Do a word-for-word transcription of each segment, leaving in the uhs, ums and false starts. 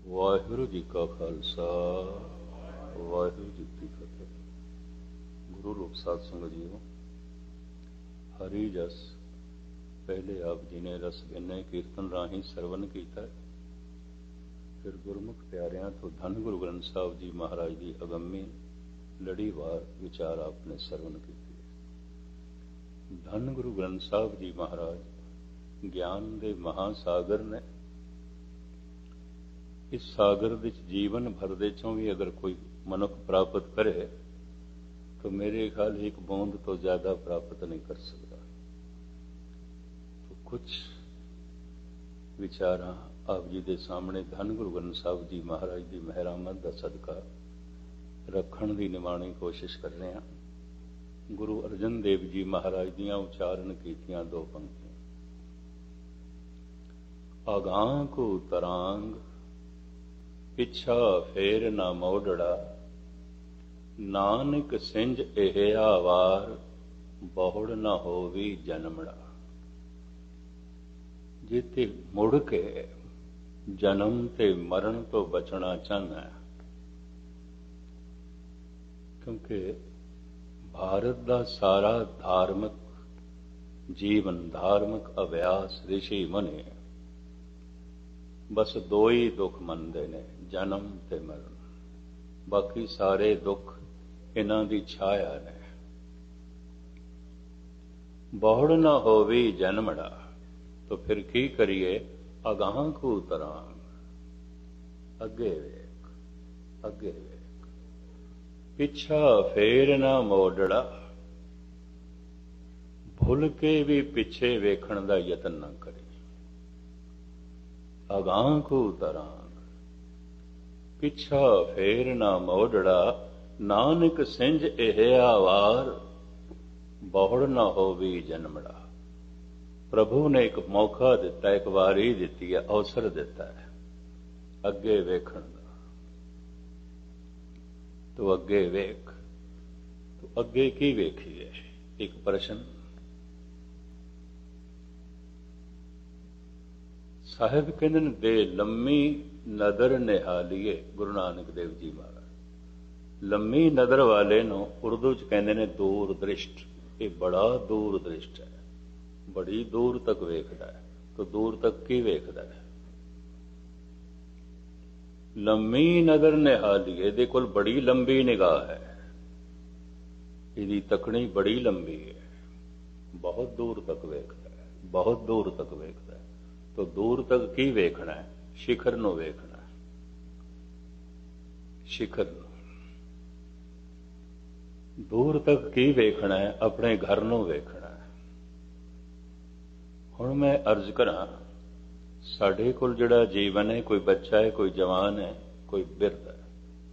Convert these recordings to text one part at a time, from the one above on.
ਵਾਹਿਗੁਰੂ ਜੀ ਕਾ ਖਾਲਸਾ ਵਾਹਿਗੁਰੂ ਜੀ ਕੀ ਫਤਿਹ। ਗੁਰੂ ਰੂਪ ਸਾਧ ਸੰਗਤ ਜੀਓ, ਹਰੀ ਜਸ ਪਹਿਲੇ ਆਪ ਜੀ ਨੇ ਰਸ ਗਿਨੇ ਕੀਰਤਨ ਰਾਹੀਂ ਸਰਵਨ ਕੀਤਾ। ਫਿਰ ਗੁਰਮੁਖ ਪਿਆਰਿਆਂ ਤੋਂ ਧੰਨ ਗੁਰੂ ਗ੍ਰੰਥ ਸਾਹਿਬ ਜੀ ਮਹਾਰਾਜ ਦੀ ਅਗੰਮੀ ਲੜੀਵਾਰ ਵਿਚਾਰ ਆਪ ਨੇ ਸਰਵਨ ਕੀਤੀ। ਧੰਨ ਗੁਰੂ ਗ੍ਰੰਥ ਸਾਹਿਬ ਜੀ ਮਹਾਰਾਜ ਗਿਆਨ ਦੇ ਮਹਾਸਾਗਰ ਨੇ। ਇਸ ਸਾਗਰ ਵਿੱਚ ਜੀਵਨ ਭਰ ਦੇ ਚੋਂ ਵੀ ਅਗਰ ਕੋਈ ਮਨੁੱਖ ਪ੍ਰਾਪਤ ਕਰੇ ਤਾਂ ਮੇਰੇ ਖਿਆਲ ਇੱਕ ਬੂੰਦ ਤੋਂ ਜ਼ਿਆਦਾ ਪ੍ਰਾਪਤ ਨਹੀਂ ਕਰ ਸਕਦਾ। तो कुछ ਵਿਚਾਰਾਂ ਆਪ ਜੀ ਦੇ ਸਾਹਮਣੇ ਧੰਨ ਗੁਰੂ ਗ੍ਰੰਥ ਸਾਹਿਬ ਜੀ ਮਹਾਰਾਜ ਦੀ ਮਿਹਰਾਮਤ ਦਾ ਸਦਕਾ ਰੱਖਣ ਦੀ ਨਿਮਾਣੀ ਕੋਸ਼ਿਸ਼ ਕਰ ਰਹੇ ਹਾਂ। ਗੁਰੂ ਅਰਜਨ ਦੇਵ ਜੀ ਮਹਾਰਾਜ ਦੀਆਂ ਉਚਾਰਨ ਕੀਤੀਆਂ ਦੋ ਪੰਕਤੀਆਂ। ਆਗਾਂ ਕੋ ਤਰਾਂਗ ਪਿਛਾ ਫੇਰ ਨਾ ਮੋੜੜਾ, ਨਾਨਕ ਸਿੰਜ ਇਹ ਆਵਾਰ ਬਹੁੜ ਨਾ ਹੋਵੀ ਜਨਮੜਾ। ਜਿੱਥੇ ਮੁੜ ਕੇ ਜਨਮ ਤੇ ਮਰਨ ਤੋਂ ਬਚਣਾ ਚਾਹੁੰਦਾ ਹੈ, ਕਿਉਂਕਿ ਭਾਰਤ ਦਾ ਸਾਰਾ ਧਾਰਮਿਕ ਜੀਵਨ, ਧਾਰਮਿਕ ਅਭਿਆਸ ਰਿਸ਼ੀ ਮੁਨੀ ਬਸ ਦੋ ਹੀ ਦੁੱਖ ਮੰਨਦੇ ਨੇ, ਜਨਮ ਤੇ ਮਰਨ। ਬਾਕੀ ਸਾਰੇ ਦੁੱਖ ਇਹਨਾਂ ਦੀ ਛਾਇਆ ਨੇ। ਬਹੁੜ ਨਾ ਹੋਵੀ ਜਨਮੜਾ, तो फिर की करिए? अगां को तरांग, अगे वेख, अगे वेख, पिछा फेर ना मोड़ड़ा। भुल के भी पिछे वेखण दा यतन ना करी। अगां को तरांग पिछा फेर ना मोड़ड़ा, नानक सिंज एह आवार बहुड़ ना होवी जन्मड़ा। प्रभु ने एक मौका दिता, एक वारी दिती है, अवसर दिता है अगे वेखण दा। तो अगे वेख, तो अगे की वेखीए? एक प्रश्न। साहिब कहंदे ने दे लम्मी नदर निहालीए। गुरु नानक देव जी महाराज लम्मी नदर वाले नूं उर्दू च कहंदे ने दूर दृष्ट। ये बड़ा दूर दृष्ट है, बड़ी दूर तक वेखदा है। तो दूर तक की वेखदा है? लम्मी नजर निहाली, ਇਹਦੇ ਕੋਲ बड़ी लंबी निगाह है, ਇਹਦੀ तकनी बड़ी लंबी है, बहुत दूर तक वेखदा है, बहुत दूर तक वेखदा है। तो दूर तक की वेखना है? शिखर ਨੂੰ वेखना है, शिखर ਨੂੰ। दूर तक की वेखना है? अपने घर ਨੂੰ वेखना। ਹੁਣ ਮੈਂ ਅਰਜ਼ ਕਰਾਂ, ਸਾਡੇ ਕੋਲ ਜਿਹੜਾ ਜੀਵਨ ਹੈ, ਕੋਈ ਬੱਚਾ ਹੈ, ਕੋਈ ਜਵਾਨ ਹੈ, ਕੋਈ ਬਿਰਧ ਹੈ।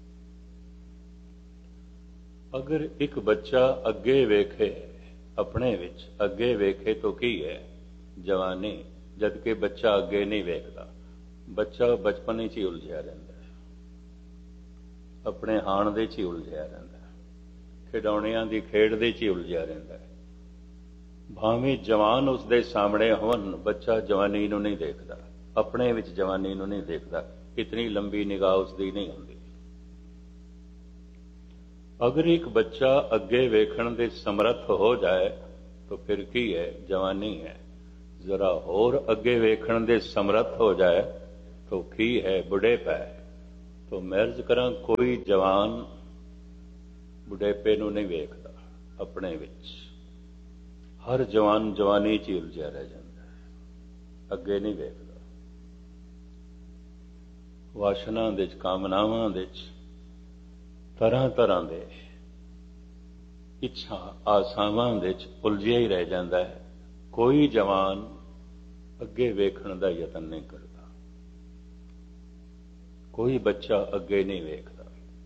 ਅਗਰ ਇੱਕ ਬੱਚਾ ਅੱਗੇ ਵੇਖੇ, ਆਪਣੇ ਵਿੱਚ ਅੱਗੇ ਵੇਖੇ ਤਾਂ ਕੀ ਹੈ? ਜਵਾਨੀ। ਜਦ ਕਿ ਬੱਚਾ ਅੱਗੇ ਨਹੀਂ ਵੇਖਦਾ, ਬੱਚਾ ਬਚਪਨ ਵਿੱਚ ਹੀ ਉਲਝਿਆ ਰਹਿੰਦਾ ਹੈ, ਆਪਣੇ ਹਾਣ ਦੇ 'ਚ ਹੀ ਉਲਝਿਆ ਰਹਿੰਦਾ ਹੈ, ਖਿਡੌਣਿਆਂ ਦੀ ਖੇਡ ਦੇ 'ਚ ਹੀ ਉਲਝਿਆ ਰਹਿੰਦਾ ਹੈ। ਭਾਵੇਂ ਜਵਾਨ ਉਸਦੇ ਸਾਹਮਣੇ ਹੋਣ, ਬੱਚਾ ਜਵਾਨੀ ਨੂੰ ਨਹੀਂ ਦੇਖਦਾ, ਆਪਣੇ ਵਿੱਚ ਜਵਾਨੀ ਨੂੰ ਨਹੀਂ ਦੇਖਦਾ। ਇਤਨੀ ਲੰਬੀ ਨਿਗਾਹ ਉਸਦੀ ਨਹੀਂ ਹੁੰਦੀ। ਅਗਰ ਇੱਕ ਬੱਚਾ ਅੱਗੇ ਵੇਖਣ ਦੇ ਸਮਰੱਥ ਹੋ ਜਾਏ ਤਾਂ ਫਿਰ ਕੀ ਹੈ? ਜਵਾਨੀ ਹੈ। ਜ਼ਰਾ ਹੋਰ ਅੱਗੇ ਵੇਖਣ ਦੇ ਸਮਰੱਥ ਹੋ ਜਾਏ ਤਾਂ ਕੀ ਹੈ? ਬੁਢੇਪਾ ਹੈ। ਤਾਂ ਮੈਂ ਅਰਜ਼ ਕਰਾਂ, ਕੋਈ ਜਵਾਨ ਬੁਢੇਪੇ ਨੂੰ ਨਹੀਂ ਵੇਖਦਾ ਆਪਣੇ ਵਿੱਚ। ਹਰ ਜਵਾਨ ਜਵਾਨੀ 'ਚ ਹੀ ਉਲਝਿਆ ਰਹਿ ਜਾਂਦਾ ਹੈ, ਅੱਗੇ ਨਹੀਂ ਵੇਖਦਾ। ਵਾਸ਼ਨਾ ਦੇ 'ਚ, ਕਾਮਨਾਵਾਂ ਦੇ 'ਚ, ਤਰ੍ਹਾਂ ਤਰ੍ਹਾਂ ਦੇ ਇੱਛਾ ਆਸਾਵਾਂ ਦੇ 'ਚ ਉਲਝਿਆ ਹੀ ਰਹਿ ਜਾਂਦਾ ਹੈ। ਕੋਈ ਜਵਾਨ ਅੱਗੇ ਵੇਖਣ ਦਾ ਯਤਨ ਨਹੀਂ ਕਰਦਾ, ਕੋਈ ਬੱਚਾ ਅੱਗੇ ਨਹੀਂ ਵੇਖਦਾ।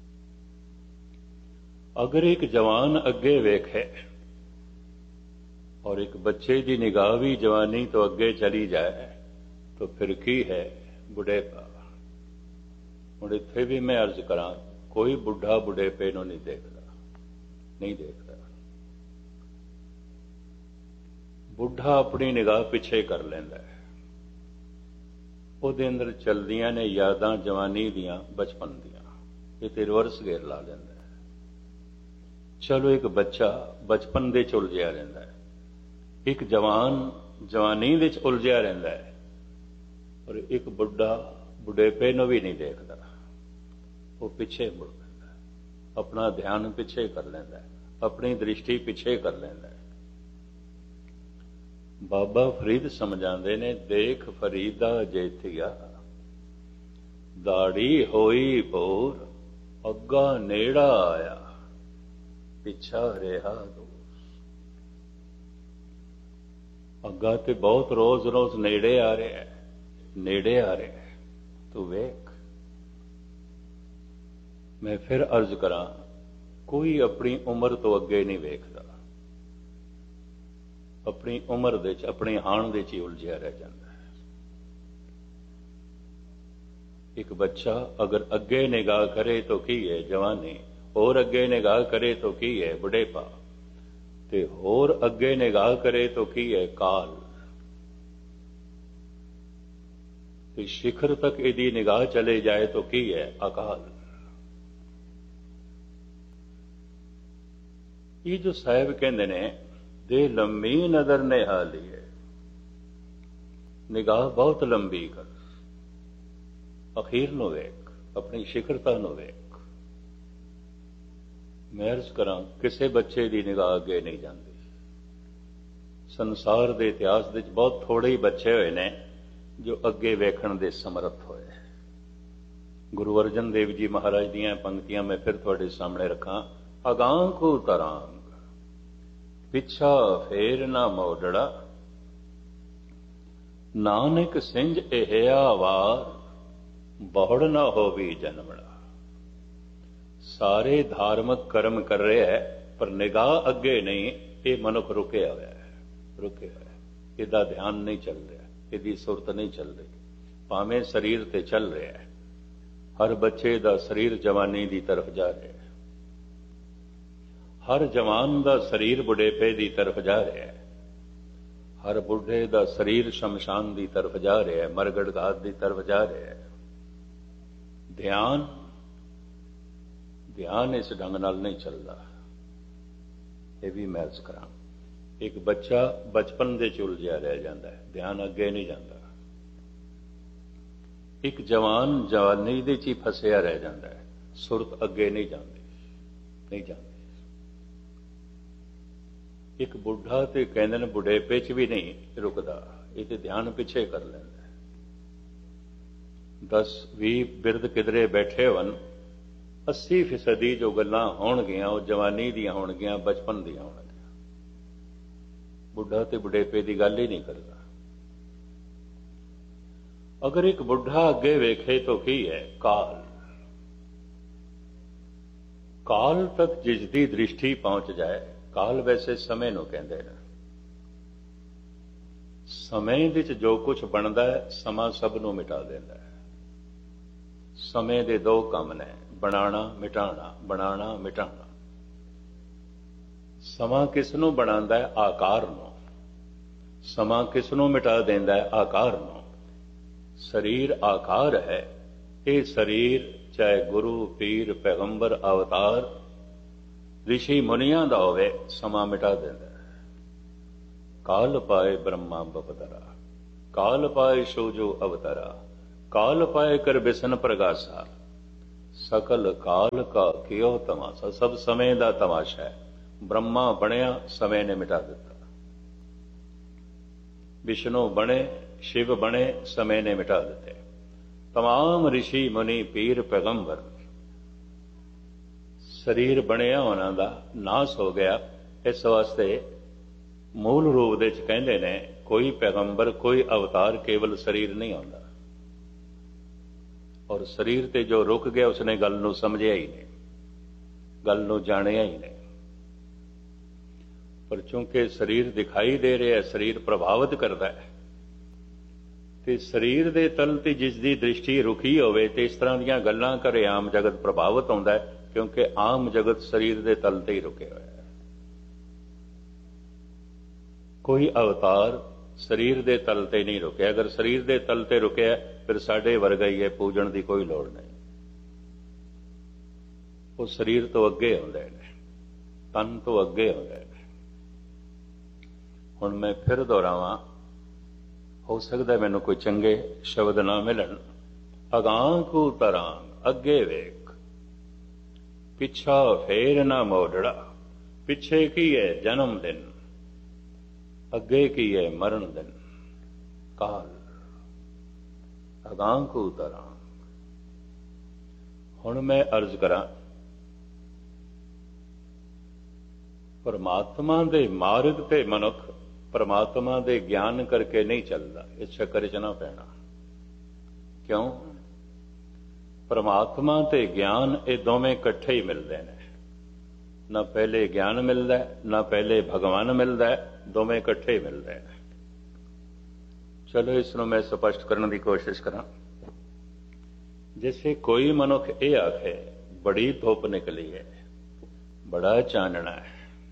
ਅਗਰ ਇੱਕ ਜਵਾਨ ਅੱਗੇ ਵੇਖੇ और एक बच्चे की निगाह भी जवानी तो अगे चली जाए तो फिर की है? बुढ़ेपा। हुण इत्थे भी मैं अर्ज करा, कोई बुढ़ा बुढ़ेपे नूं नहीं देखता, नहीं देखता। बुढ़ा अपनी निगाह पिछे कर लैंदा है, ਉਹਦੇ ਅੰਦਰ ਚਲਦੀਆਂ ਨੇ ਯਾਦਾਂ ਜਵਾਨੀ ਦੀਆਂ, ਬਚਪਨ ਦੀਆਂ। ਇਹ ਤੇ ਰਿਵਰਸ ਗੇਅਰ ਲਾ ਲੈਂਦਾ ਹੈ। ਚਲੋ ਇੱਕ ਬੱਚਾ ਬਚਪਨ ਦੇ ਚ ਉਲਝਿਆ ਰਹਿੰਦਾ ਹੈ, ਇੱਕ ਜਵਾਨ ਜਵਾਨੀ ਵਿੱਚ ਉਲਝਿਆ ਰਹਿੰਦਾ ਹੈ, ਔਰ ਇੱਕ ਬੁੱਢਾ ਬੁਢੇਪੇ ਨੂੰ ਵੀ ਨਹੀਂ ਦੇਖਦਾ। ਉਹ ਪਿੱਛੇ ਮੁੜ ਪੈਂਦਾ ਹੈ, ਆਪਣਾ ਧਿਆਨ ਪਿੱਛੇ ਕਰ ਲੈਂਦਾ ਹੈ, ਆਪਣੀ ਦ੍ਰਿਸ਼ਟੀ ਪਿੱਛੇ ਕਰ ਲੈਂਦਾ ਹੈ। ਬਾਬਾ ਫਰੀਦ ਸਮਝਾਉਂਦੇ ਨੇ, ਦੇਖ ਫਰੀਦਾ ਜੇਤੀਆ, ਦਾੜੀ ਹੋਈ ਭੋਰ, ਅੱਗਾ ਨੇੜਾ ਆਇਆ, ਪਿੱਛਾ ਰਿਹਾ ਦੂਰ। ਅੱਗਾ ਤੇ ਬਹੁਤ ਰੋਜ਼ ਰੋਜ਼ ਨੇੜੇ ਆ ਰਿਹਾ ਹੈ, ਨੇੜੇ ਆ ਰਿਹਾ ਹੈ, ਤੂੰ ਵੇਖ। ਮੈਂ ਫਿਰ ਅਰਜ਼ ਕਰਾਂ, ਕੋਈ ਆਪਣੀ ਉਮਰ ਤੋਂ ਅੱਗੇ ਨਹੀਂ ਵੇਖਦਾ। ਆਪਣੀ ਉਮਰ ਦੇ ਚ, ਆਪਣੀ ਹਾਣ ਦੇ ਚ ਹੀ ਉਲਝਿਆ ਰਹਿ ਜਾਂਦਾ ਹੈ। ਇੱਕ ਬੱਚਾ ਅਗਰ ਅੱਗੇ ਨਿਗਾਹ ਕਰੇ ਤਾਂ ਕੀ ਹੈ ਜਵਾਨੀ, ਹੋਰ ਅੱਗੇ ਨਿਗਾਹ ਕਰੇ ਤਾਂ ਕੀ ਹੈ ਬੁਢੇਪਾ, ਤੇ ਹੋਰ ਅੱਗੇ ਨਿਗਾਹ ਕਰੇ ਤਾਂ ਕੀ ਹੈ ਕਾਲ। ਤੇ शिखर तक यदि निगाह चले जाए तो की है अकाल। ये जो साहब कहते ने दे लंबी नजर ने हाली है, निगाह बहुत लंबी कर, अखीर नो वेख, अपनी शिखरता नो वेख। मैं अर्ज करा, किसी बच्चे की निगाह अगे नहीं जाती। संसार के इतिहास में बहुत थोड़े ही बच्चे हुए ने जो अगे वेखण दे समर्थ होए। गुरु अर्जन देव जी महाराज दियां पंक्तियां मैं फिर थोड़े सामने रखा। अगांखू तरांग पिछा फेर ना मोड़ड़ा, नानक सिंज एहिया वार, बहुड़ ना होवी जन्मड़ा। सारे धार्मिक कर्म कर रहे है पर निगाह अगे नहीं, ये मनुख रुके हुआ है, रुके हुआ है, इहदा ध्यान नहीं चल रहा, ਇਹਦੀ ਸੁਰਤ ਨਹੀਂ ਚੱਲ ਰਹੀ। ਭਾਵੇਂ ਸਰੀਰ ਤੇ ਚੱਲ ਰਿਹਾ ਹੈ, ਹਰ ਬੱਚੇ ਦਾ ਸਰੀਰ ਜਵਾਨੀ ਦੀ ਤਰਫ ਜਾ ਰਿਹਾ ਹੈ, ਹਰ ਜਵਾਨ ਦਾ ਸਰੀਰ ਬੁਢੇਪੇ ਦੀ ਤਰਫ ਜਾ ਰਿਹਾ ਹੈ, ਹਰ ਬੁੱਢੇ ਦਾ ਸਰੀਰ ਸ਼ਮਸ਼ਾਨ ਦੀ ਤਰਫ ਜਾ ਰਿਹਾ ਹੈ, ਮਰਗੜ ਘਾਤ ਦੀ ਤਰਫ ਜਾ ਰਿਹਾ ਹੈ। ਧਿਆਨ ਧਿਆਨ ਇਸ ਢੰਗ ਨਾਲ ਨਹੀਂ ਚੱਲਦਾ। ਇਹ ਵੀ ਮੈਂ ਅਰਜ਼ ਕਰਾਂ, एक बच्चा बचपन दे च उलझिया रह जाता है, ध्यान अगे नहीं जाता। एक जवान जवानी दे च ही फसिया रह जाता है, सुरत अगे नहीं जाती, नहीं जाती। एक बुढ़ा तो कहते हैं बुढ़ेपे च भी नहीं रुकता, ये तो ध्यान पिछे कर लेंदा है। दस भी बिरद किधरे बैठे होन, अस्सी फीसदी जो गल्लां होणगियां वो जवानी दियां होणगियां, बचपन दियां होणगियां। बुढ़ा तो बुढ़ेपे की गल ही नहीं करता। अगर एक बुढ़ा अगे वेखे तो की है काल। काल तक जिसकी दृष्टि पहुंच जाए, काल वैसे समय नूं कहंदे ने। समय विच जो कुछ बनता है समा सब नूं मिटा देता है। समय दे दो काम ने, बनाना मिटाना, बनाना मिटाना। समा किसनों बनाता है? आकार नूं। समा किसनों मिटा देंदा है? आकार नूं। शरीर आकार है, ये शरीर चाहे गुरु पीर पैगंबर अवतार ऋषि मुनियां दा होवे, समा मिटा देंदा है। काल पाए ब्रह्मा बपदरा, काल पाए शोजो अवतरा, काल पाए कर बिसन प्रगासा, सकल काल का कियो तमाशा। सब समय का तमाशा है। ब्रह्मा बनया, समय ने मिटा दिता। विष्णु बने, शिव बने, समय ने मिटा दिते। तमाम ऋषि मुनि पीर पैगंबर शरीर बनया उन्हां दा नाश हो गया। इस वास्ते मूल रूप दे च कहंदे ने कोई पैगंबर कोई अवतार केवल शरीर नहीं आउंदा, और शरीर ते जो रुक गया उसने गल नूं समझिया ही नहीं, गल नूं जाणिया ही नहीं। पर चूंकि शरीर दिखाई दे रहा है, शरीर प्रभावित करता है, तो शरीर के तल ते जिसकी दृष्टि रुकी होवे ते इस तरह दीयां गल्लां करे आम जगत प्रभावित होंदा है, क्योंकि आम जगत शरीर के तल ते ही रुके हुए है। कोई अवतार शरीर के तल ते नहीं रुके। अगर शरीर के तल ते रुके ਫਿਰ ਸਾਡੇ ਵਰਗਾ ਹੀ ਹੈ, ਪੂਜਣ ਦੀ ਕੋਈ ਲੋੜ ਨਹੀਂ। ਉਹ ਸਰੀਰ ਤੋਂ ਅੱਗੇ ਆਉਂਦੇ ਨੇ, ਤਨ ਤੋਂ ਅੱਗੇ ਆਉਂਦੇ ਨੇ। ਹੁਣ ਮੈਂ ਫਿਰ ਦੁਹਰਾਵਾਂ, ਹੋ ਸਕਦਾ ਮੈਨੂੰ ਕੋਈ ਚੰਗੇ ਸ਼ਬਦ ਨਾ ਮਿਲਣ। ਅਗਾਂਹ ਕੂ ਤਰਾਂਗ, ਅੱਗੇ ਵੇਖ, ਪਿੱਛਾ ਫੇਰ ਨਾ ਮੋੜੜਾ। ਪਿੱਛੇ ਕੀ ਹੈ ਜਨਮ ਦਿਨ, ਅੱਗੇ ਕੀ ਹੈ ਮਰਨ ਦਿਨ ਕਾਲ। ਅਗਾਂਹ ਕੂ ਤਰਾਂਗ। ਹੁਣ ਮੈਂ ਅਰਜ਼ ਕਰਾਂ, ਪਰਮਾਤਮਾ ਦੇ ਮਾਰਗ ਤੇ ਮਨੁੱਖ ਪਰਮਾਤਮਾ ਦੇ ਗਿਆਨ ਕਰਕੇ ਨਹੀਂ ਚੱਲਦਾ। ਇਸ ਚੱਕਰ 'ਚ ਨਾ ਪੈਣਾ। ਕਿਉਂ? ਪਰਮਾਤਮਾ ਤੇ ਗਿਆਨ ਇਹ ਦੋਵੇਂ ਇਕੱਠੇ ਹੀ ਮਿਲਦੇ ਨੇ। ਨਾ ਪਹਿਲੇ ਗਿਆਨ ਮਿਲਦਾ, ਨਾ ਪਹਿਲੇ ਭਗਵਾਨ ਮਿਲਦਾ, ਦੋਵੇਂ ਇਕੱਠੇ ਹੀ ਮਿਲਦੇ ਨੇ। ਚਲੋ ਇਸ ਨੂੰ ਮੈਂ ਸਪਸ਼ਟ ਕਰਨ ਦੀ ਕੋਸ਼ਿਸ਼ ਕਰਾਂ। ਜਿਵੇਂ ਕੋਈ ਮਨੁੱਖ ਇਹ ਆਖੇ ਬੜੀ ਧੁੱਪ ਨਿਕਲੀ ਹੈ, ਬੜਾ ਚਾਨਣਾ ਹੈ,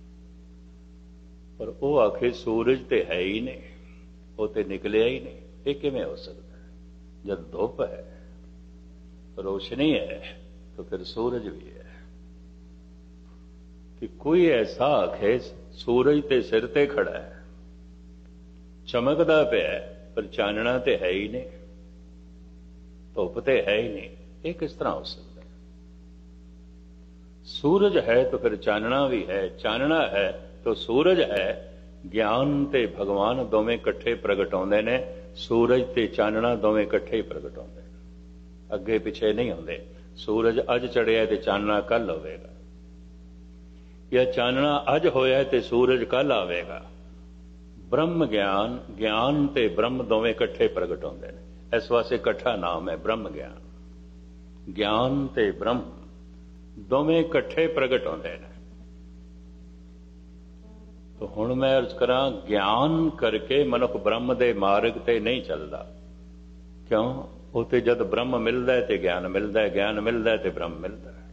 ਪਰ ਉਹ ਆਖੇ ਸੂਰਜ ਤੇ ਹੈ ਹੀ ਨਹੀਂ, ਉਹ ਤੇ ਨਿਕਲਿਆ ਹੀ ਨਹੀਂ। ਇਹ ਕਿਵੇਂ ਹੋ ਸਕਦਾ? ਜਦ ਧੁੱਪ ਹੈ, ਰੋਸ਼ਨੀ ਹੈ, तो फिर सूरज भी है। कि कोई ऐसा आखे सूरज ते सिर ते खड़ा है, चमकदा पिया पर चानना ते है ही नहीं, धुप ते है ही नहीं, ये किस तरह हो सकता है? सूरज है तो फिर चानना भी है, चानना है तो सूरज है। ज्ञान ते भगवान दोवें इकट्ठे प्रगट होंदे ने, सूरज ते चानना दोवें इकट्ठे ही प्रगट होंदे ने, अगे पिछे नहीं होंदे। सूरज अज चढ़िया ते चानना कल होवेगा, या चानना अज होया ते सूरज कल आवेगा। ब्रह्म ज्ञान, ज्ञान ते ब्रह्म दोवें इकट्ठे प्रगट होंदे ने, इस वास्ते इकट्ठा नाम है ब्रह्म ज्ञान। ज्ञान ते ब्रह्म दोवें इकट्ठे प्रगट होंदे ने। तो हुण मैं अर्ज करा, ज्ञान करके मनुख ब्रह्म दे मार्ग ते नहीं चलता। क्यों? उते जद ब्रह्म मिलता है तो ज्ञान मिलता है, ज्ञान मिलता है तो ब्रह्म मिलता है।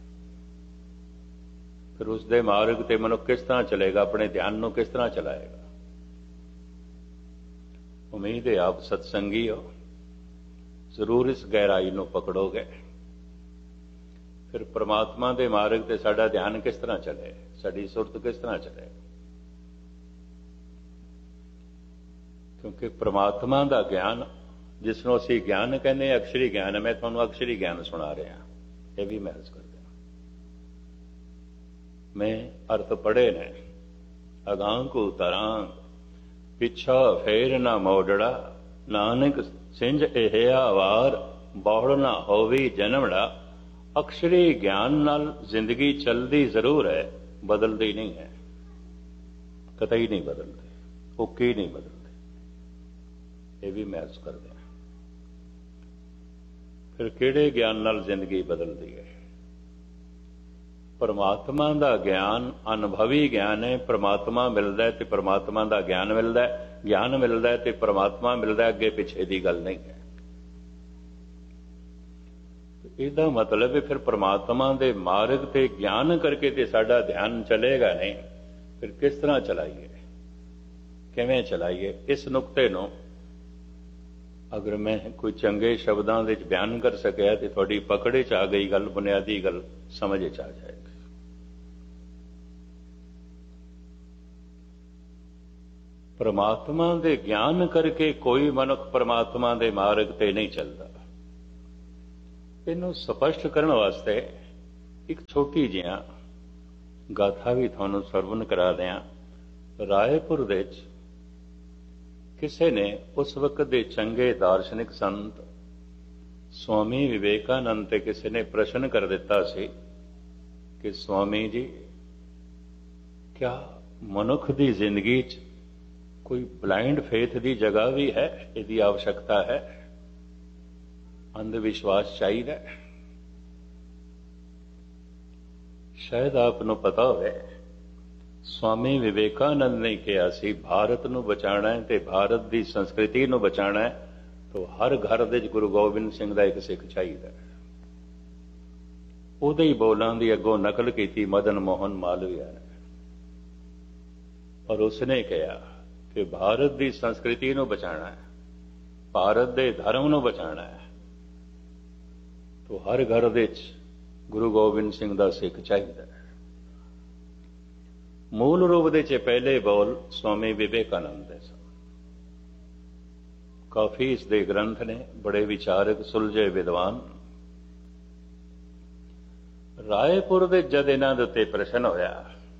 फिर उसके मार्ग ते मनुख किस तरह चलेगा, अपने ध्यान को किस तरह चलाएगा? उम्मीद है आप सत्संगी हो, जरूर इस गहराई को पकड़ोगे। फिर परमात्मा के मार्ग ते साडा ध्यान किस तरह चले, साडी सुरत किस तरह चले? क्योंकि परमात्मा का ज्ञान, जिसनों असी ज्ञान कहने, अक्षरी ज्ञान है। मैं तुहानू अक्षरी ज्ञान सुना रहा, यह भी मैं अर्ज कर दिया। मैं अर्थ पढ़े ने, अगां को तरांग, पिछा फेर ना मोड़ड़ा, नानक सिंज एहिया वार, बौड़ ना होवी जन्मड़ा। अक्षरी ज्ञान नाल जिंदगी चलती जरूर है, बदलती नहीं है, कतई नहीं बदलती, उकी नहीं बदलती। ये भी मैं अर्ज कर दिया। फिर किहड़े ज्ञान नाल जिंदगी बदलती है? परमात्मा का ज्ञान अनुभवी ज्ञान है। परमात्मा मिलता है तो परमात्मा का ज्ञान मिलता है, ज्ञान मिलता है तो परमात्मा मिलता है, अगे पिछे की गल नहीं है। इसका मतलब है फिर परमात्मा के मार्ग ते ज्ञान करके तो साडा ध्यान चलेगा नहीं। फिर किस तरह चलाइए, किवें चलाइए? इस नुकते नूं अगर मैं कोई चंगे शब्दों के बयान कर सकिया तो थोड़ी पकड़े च आ गई गल, बुनियादी गल समझ च आ जाएगी। परमात्मा के ज्ञान करके कोई मनुख परमात्मा के मार्ग ते नहीं चलता। इनू स्पष्ट करने वास्ते एक छोटी जिहा गाथा भी थानू सरवण करा दिया। रायपुर दे किसी ने उस वक्त के चंगे दार्शनिक संत स्वामी विवेकानंद ते किसी ने प्रश्न कर दिता सी कि स्वामी जी, क्या मनुख की जिंदगी च कोई ब्लाइंड फेथ की जगह भी है, इसकी आवश्यकता है, अंधविश्वास चाहिए? शायद आपको पता होवे, स्वामी विवेकानंद ने कहा सी भारत नूं बचाना है ते भारत की संस्कृति नूं बचाना है, तो हर घर दे गुरु गोबिंद सिंह का एक सिख चाहिए। उहदे ही बोलां दी अगों नकल की मदन मोहन मालवीया ने, और उसने कहा कि भारत की संस्कृति नूं बचाना है, भारत के धर्म नूं बचाना है, हर घर दे च गुरु गोबिंद सिंह दा सिख चाहिए। मूल रूप दे च पहले बोल स्वामी विवेकानंद दे सन। काफी इसके ग्रंथ ने, बड़े विचारक सुलझे विद्वान। रायपुर दे जद इन्हां दे उत्ते प्रश्न होया,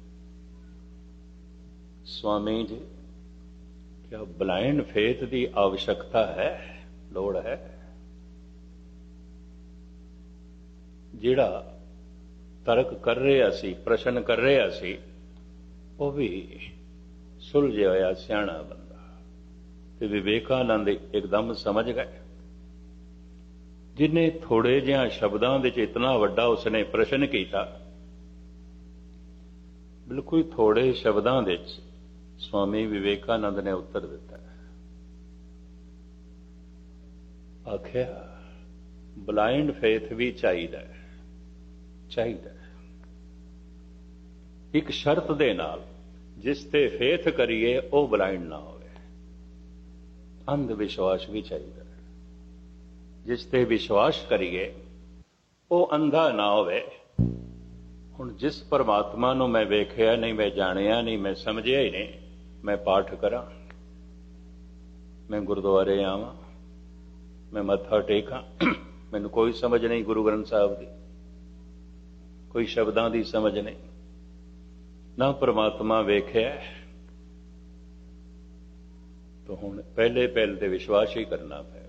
स्वामी जी क्या ब्लाइंड फेथ की आवश्यकता है, लोड़ है? जिहड़ा तर्क कर रहा सी, प्रश्न कर रहा सी, वो भी सुलझे होया सियाणा बंदा। ते विवेकानंद एकदम समझ गए। जिन्हें थोड़े जिहा शब्दों के इतना वड्डा उसने प्रश्न किया, बिल्कुल थोड़े शब्दों के स्वामी विवेकानंद ने उत्तर दिता। आख्या ब्लाइंड फेथ भी चाहिए, चाहिए एक शर्त दे नाल, जिस ते फेथ करिए वो ब्लाइंड ना होवे। अंध विश्वास भी चाहिए, जिस ते विश्वास करिए वो अंधा ना होवे। हुण जिस परमात्मा नूं मैं वेखिया नहीं, मैं जानिया नहीं, मैं समझिया ही नहीं, मैं पाठ करा, मैं गुरुद्वारे आवां, मैं मत्था टेकां, मैनूं कोई समझ नहीं गुरु ग्रंथ साहिब दी, कोई शब्दां दी समझ नहीं, ना परमात्मा वेखिया, तो हुण पहले पहल ते विश्वास ही करना पएगा।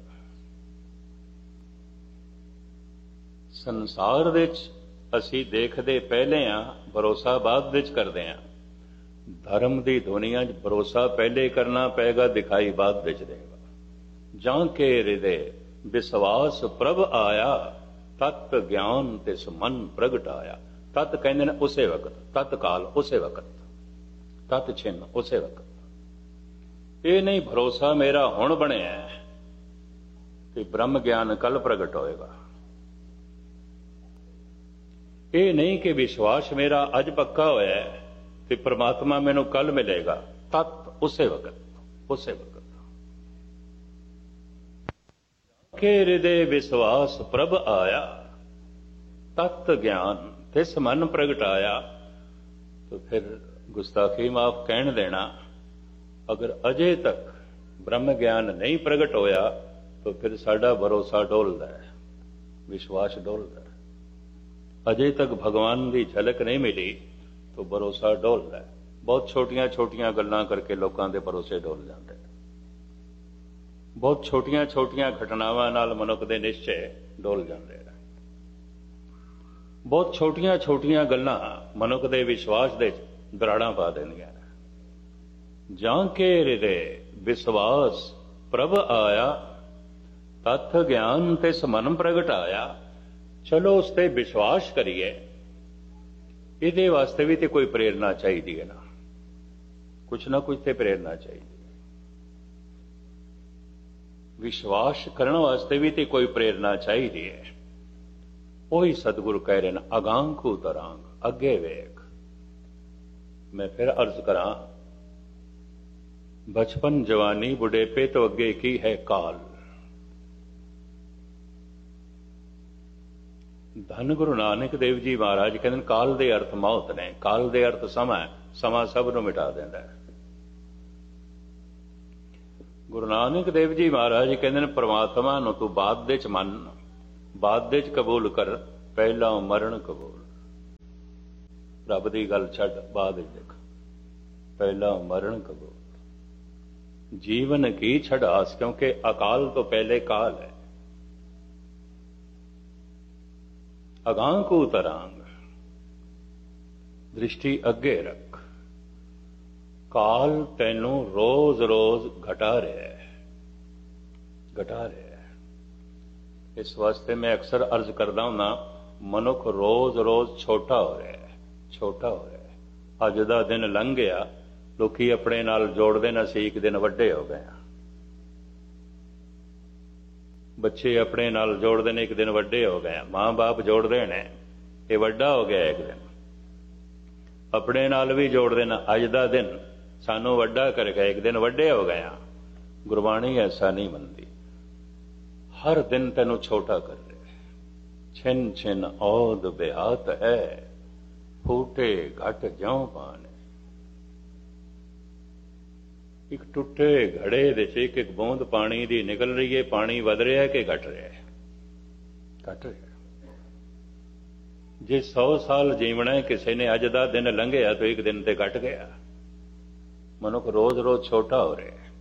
संसार विच असीं देखदे पहले हाँ, भरोसा बाद विच करदे हाँ। धर्म की दुनिया च भरोसा पहले करना पेगा, दिखाई बाद विच देगा। जां के हृदय विश्वास प्रभ आया, तत् ज्ञान तिस मन प्रगट आया। तत् कहंदे ने उसे वक्त, तत्काल उसे वक्त, तत् छिन्न उसे वक्त। ये नहीं भरोसा मेरा हुण बनिया कि ब्रह्म ज्ञान कल प्रगट होएगा। ये नहीं कि विश्वास मेरा अज पक्का होया है कि परमात्मा मैनू कल मिलेगा। तत् उसे वक्त, उसे वक्त के हृदय विश्वास प्रभ आया, तत् ज्ञान तिस मन प्रगट आया। तो फिर गुस्ताखी माफ कहन देना, अगर अजे तक ब्रह्म ज्ञान नहीं प्रगट होया तो फिर साडा भरोसा डोलदा है, विश्वास डोलदा है। अजे तक भगवान की झलक नहीं मिली तो भरोसा डोलदा है। बहुत छोटियां छोटियां गल्लां करके लोगों के भरोसे डोल जाते हैं। बहुत छोटियां छोटियां घटनावां नाल मनुख के निश्चय डोल जाते हैं। बहुत छोटियां छोटियां गल्लां मनुख के विश्वास दे दराड़ां पा देंदियां। जां के हृदय विश्वास प्रभ आया, तथ ज्ञान तिस मन प्रगट आया। चलो उस ते विश्वास करिए, ये वास्ते भी तो कोई प्रेरणा चाहिए है ना, कुछ ना कुछ तो प्रेरणा चाहिए। विश्वास करने वास्ते भी तो कोई प्रेरणा चाहिए है। वही सतगुरु कह रहे हैं, अगांखू तरांग अगे वेख। मैं फिर अर्ज करा, बचपन जवानी बुढ़ेपे तो अगे की है काल। धन गुरु नानक देव जी महाराज कहते काल दे अर्थ मौत ने, काल दे अर्थ समा है, समा सब नूं मिटा देंदा है। गुरु नानक देव जी महाराज कहते परमात्मा नूं तू बाद दे च मन, बाद दे च कबूल कर, पहला मरण कबूल। रब दी गल छड्ड, बाद विच देख, पहला मरण कबूल। जीवन की छड़ास, क्योंकि अकाल तो पहले काल है। अगां को तरांग, दृष्टि अगे रख। काल तैनू रोज रोज घटा रहा है, घटा रहा है। इस वास्ते मैं अक्सर अर्ज करता हूं ना, मनुख रोज रोज छोटा हो रहा है, छोटा हो रहा है। अज दा दिन लंघ गया, लोकी अपने नाल जोड़ते ना सी, एक दिन वड्डे हो गए। बच्चे अपने नाल जोड़ते हैं, एक दिन वड्डे हो गए। माँ बाप जोड़ते हैं, ये वड्डा हो गया एक दिन। अपने नाल भी जोड़ते ना, अज दा दिन सानू वड्डा कर गया, एक दिन वड्डे हो गए। गुरबाणी ऐसा नहीं मनती, हर दिन तेनू छोटा कर रहे। छिन छिन औद बेहात है, फूटे घट ज्यों पाने। एक टुटे घड़े दे च एक एक बूंद पानी दी निकल रही है, पानी वध रहा है कि घट रहा है? घट रहा है। जे सौ साल जीवना है, किसी ने अज दा दिन लंघिया तो एक दिन ते घट गया। मनुख रोज रोज छोटा हो रहा है।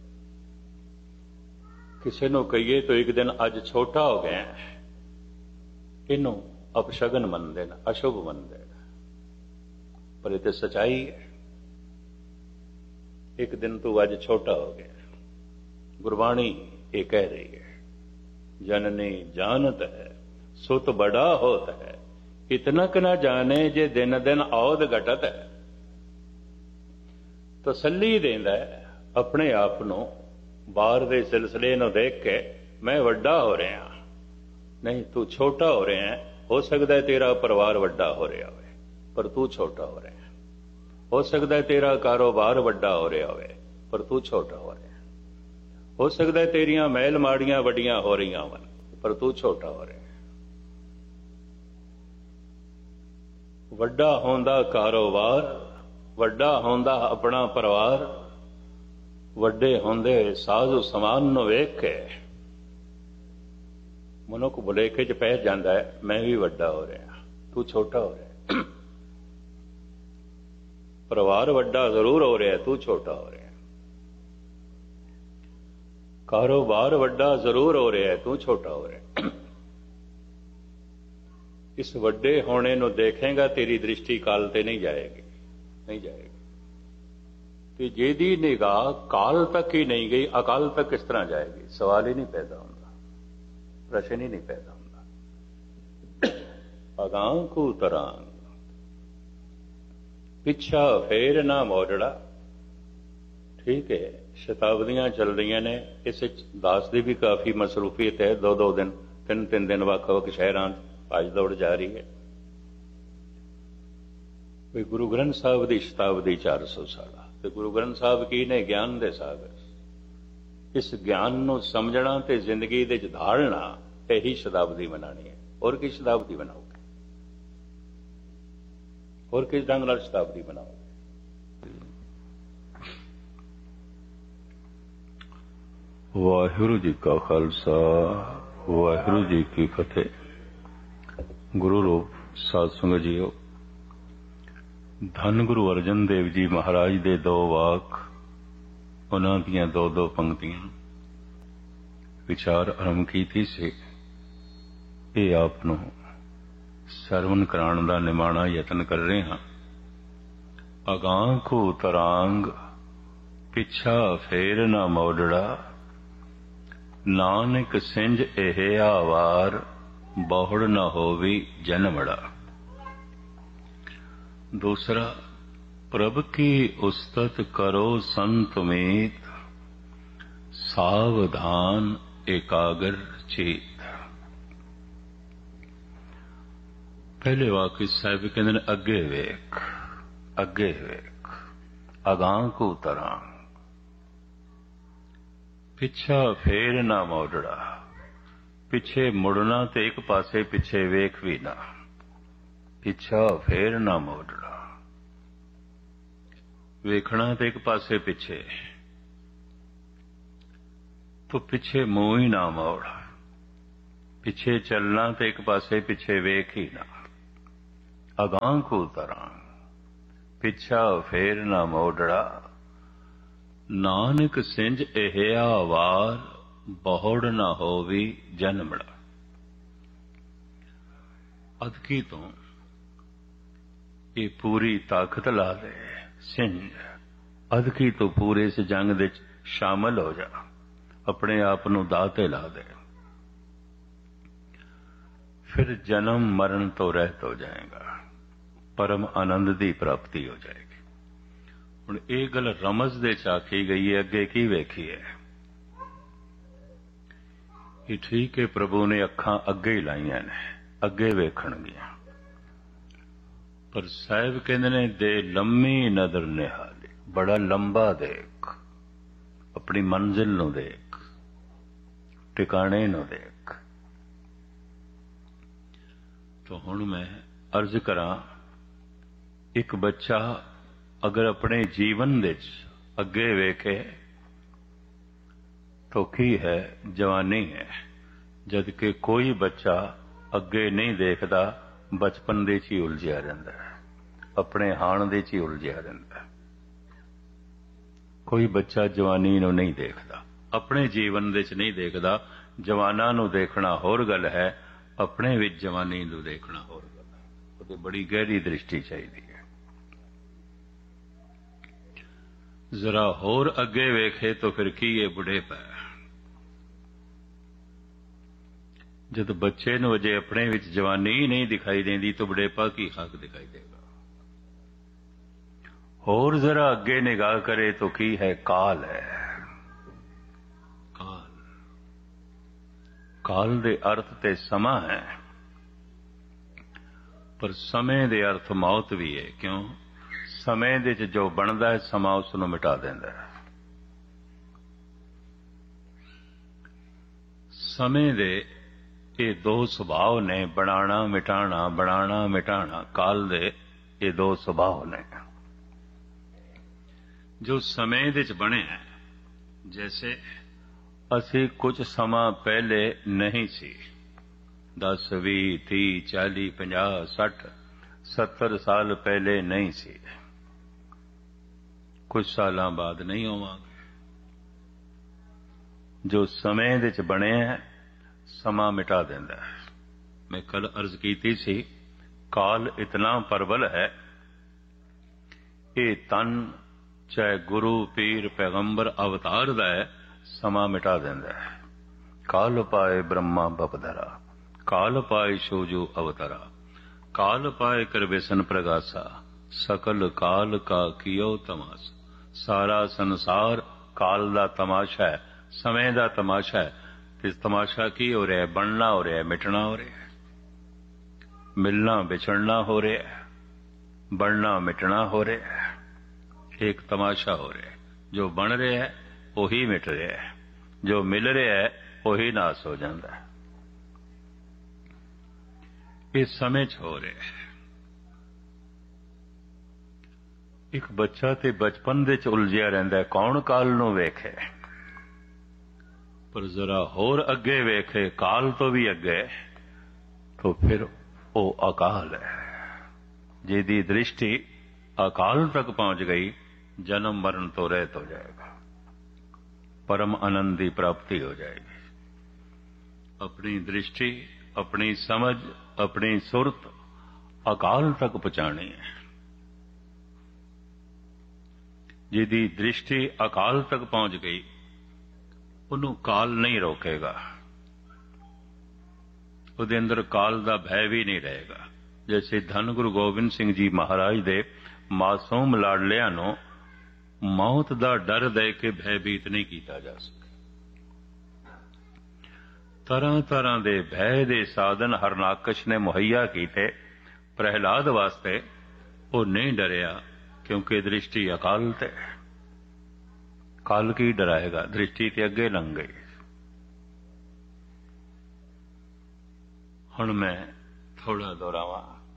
किसी को कहिए तो एक दिन अज छोटा हो गया, इनू अपशगन मनते हैं, अशुभ मनते हैं, पर ये तो सच्चाई है। एक दिन तू अज छोटा हो गया। गुरबाणी ये कह रही है, जननी जानत है सुत बड़ा होत है, इतनक न जाने जे दिन दिन औद घटत है। तसल्ली देंदा है अपने आप को, बाहर दे सिलसिले नूं देख के मैं वड्डा हो रहा, नहीं तू छोटा हो रहा है। हो सकता है तेरा परिवार वड्डा हो रहा हो, पर तू छोटा हो रहा है। हो सकता है तेरा कारोबार वड्डा हो रहा हो, पर तू छोटा हो रहा है। हो सकता है तेरियां महल माड़ियां वड्डियां हो रही हो, पर तू छोटा हो रहा है। वड्डा होंदा कारोबार, वड्डा होंदा अपना परिवार, वड्डे होंदे साजो समान नूं वेख के मनुख भुलेखे च पै जांदा है, मैं भी वड्डा हो रहा, तू छोटा हो रहा। परिवार वड्डा जरूर हो रहा, तू छोटा हो रहा। कारोबार वड्डा जरूर हो रहा है, तू छोटा हो रहा। इस वड्डे होने नूं देखेगा, तेरी दृष्टि काल ते नहीं जाएगी, नहीं जाएगी। कि जेदी निगाह काल तक ही नहीं गई, अकाल तक किस तरह जाएगी? सवाल ही नहीं पैदा होता, प्रश्न ही नहीं पैदा होता। अगां को तरांग पिछा फेर ना मोड़ड़ा। ठीक है, शताब्दियां चल रही ने, इस दास की भी काफी मसरूफियत है। दो दो दिन तीन तीन दिन वक् वक् शहरां आज दौड़ जा रही है। भी गुरु ग्रंथ साहब की शताब्दी चार सौ साल, तो गुरु ग्रंथ साहब की ने ज्ञान दे सागर। इस ज्ञान नूं समझना ते जिंदगी दे विच धारना, यही शताब्दी मनानी है। और की शताब्दी बनाओगे? और किस ढंग नाल शताब्दी बनाओगे? वाहिगुरू जी का खालसा, वाहिगुरू जी की फतेह। गुरु रूप साध संगत जीओ, धन गुरु अर्जन देव जी महाराज दे दो वाक, उन्हां दियां दो दो पंक्तियां विचार आरंभ कीती से ये आप नूं सरवण कराण दा निमाणा यतन कर रहे हां। अगां को तरांग पिछा फेर ना मोड़ड़ा, नानक सिंज एह आवार, बहुड़ न होवी जनमड़ा। दूसरा, प्रभ की उस्तत करो संत मीत, सावधान एकाग्र चेत। पहले वाक्य साहिब कहते हैं अगे वेख, अगे वेख, अगां को तरांग, पिछा फेर ना मोड़ड़ा। पिछे मुड़ना ते एक पासे पिछे वेख भी ना, पिछा फेर ना मोड़ना। वेखना ते एक पासे पिछे, तो पिछे मुंह ही ना मोड़। पिछे चलना ते एक पासे पिछे वेख ही ना। अगां को तरांग, पिछा फेर ना मोड़ड़ा, नानक सिंज एह आवार, बहुड़ ना होवी जनमड़ा। अदकी तो ये पूरी ताकत ला ले सिंज, अदकी तो पूरे इस जंग दे शामिल हो जा, अपने आप नूं दाते ला दे, फिर जन्म मरण तो रहत हो जाएगा, परम आनंद की प्राप्ति हो जाएगी। हुण ये गल रमज दे च आखी गई है, अगे की वेखी है? ये ठीक है, प्रभु ने अखां अगे ही लाइयां ने, अगे वेखणगियां, पर साहिब कहते ने दे लम्मी नदर निहाली, बड़ा लंबा देख, अपनी मंजिल नूं देख, टिकाणे नूं देख। तो हुण मैं अर्ज करा, एक बच्चा अगर अपने जीवन विच अगे वेखे तो की है जवानी है, जबकि कोई बच्चा अगे नहीं देखता, बचपन दे च ही उलझिया रहिंदा है, अपने हाण दे च ही उलझिया रहिंदा है। कोई बच्चा जवानी नूं नहीं देखता, अपने जीवन दे च नहीं देखता। जवाना नूं देखना होर गल है, अपने विच जवानी नूं देखना होर गल है। उहते बड़ी गहरी दृष्टि चाहिदी है। जरा होर अगे वेखे तो फिर की ये बुढ़ेपा। जब बच्चे नूं अजे अपने विच जवानी ही नहीं दिखाई देंदी तो बुढ़ेपा की हक दिखाई देगा। होर जरा अगे निगाह करे तो की है काल है। काल काल दे अर्थ ते समा है, पर समय दे अर्थ मौत भी है। क्यों? समय दे च जो बनदा है समा उसनूं मिटा देंदा है। समय दे ये दो सुभाव ने, बनाना मिटाना, बनाना मिटाना। काल दे ये दो सुभाव ने जो समय दे च बने हैं। जैसे असी कुछ समा पहले नहीं सी, दस भी ती चाली पंजाह सठ सत्तर साल पहले नहीं सी, कुछ सालां बाद नहीं होवांगे। जो समय दे च बने हैं समा मिटा देंदा है। मैं कल अर्ज कीती सी, काल इतना प्रबल है, ये तन चाहे गुरु पीर पैगंबर अवतार दा है, समा मिटा देंदा है। काल पाए ब्रह्मा बपधरा, काल पाए शोजो अवतरा, काल पाए कर बेसन प्रगासा, सकल काल का कियो तमाशा। सारा संसार काल दा तमाशा है, समय दा तमाशा है। इस तमाशा की हो रहा है? बनना हो रहा है, मिटना हो रहा है, मिलना बिछड़ना हो रहा है, बनना मिटना हो रहा है। एक तमाशा हो रहा है। जो बन रहा है वही मिट रहा है, जो मिल रहा है वही नाश हो जाता है। इस समय च हो रहा है। एक बच्चा ते बचपन दे च उलझिया रहिंदा है, कौन काल नूं वेखे। पर जरा होर अगे वेखे, काल तो भी अगे, तो फिर वो अकाल है। जिहदी दृष्टि अकाल तक पहुंच गई, जन्म मरण तो रहित हो जाएगा, परम आनंद की प्राप्ति हो जाएगी। अपनी दृष्टि, अपनी समझ, अपनी सुरत अकाल तक पहुंचानी है। जिहदी दृष्टि अकाल तक पहुंच गई, उन्होंने काल नहीं रोकेगा, उहदे अंदर काल दा भय भी नहीं रहेगा। जैसे धन गुरु गोबिंद सिंह जी महाराज दे मासूम लाडलियां नूं मौत दा डर दे के भयभीत नहीं किया जा सके। तरह तरह दे भय दे साधन हरनाकश ने मुहैया कीते प्रहलाद वास्ते, वो नहीं डरिया क्योंकि दृष्टि अकाल ते। काल की डराएगा, दृष्टि ते अगे लंघ गई। हुण मैं थोड़ा दोहरावां।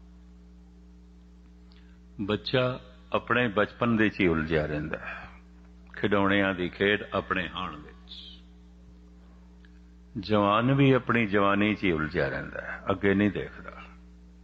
बच्चा अपने बचपन दे च ही उलझिया रहिंदा है, खिडौणियां दी खेड अपने हाण विच। जवान भी अपनी जवानी च ही उलझिया रहिंदा है, अगे नहीं देखदा।